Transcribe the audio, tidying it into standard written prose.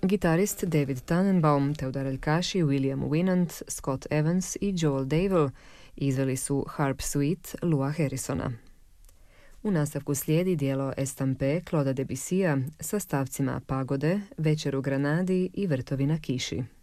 Gitarist David Tannenbaum, Teodor El-Kashi, William Winant, Scott Evans i Joel Dable izveli su Harp Suite Lua Harrisona. U nastavku slijedi dijelo Estampe Claude'a Debussya sa stavcima Pagode, Večer u Granadi i Vrtovi na kiši.